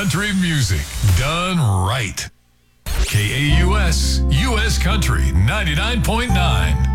country music done right. KAUS, U.S. Country 99.9.